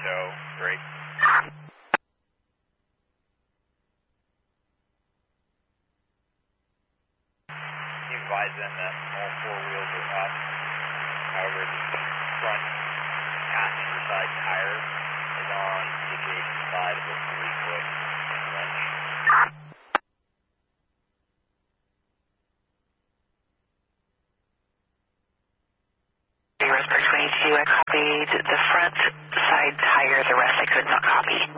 show. Great. You advise them that all four wheels are up. However, the front passenger side tire is on the adjacent side of the 3-foot wrench. Resper 22, I copied the front side tire, the rest I could not copy.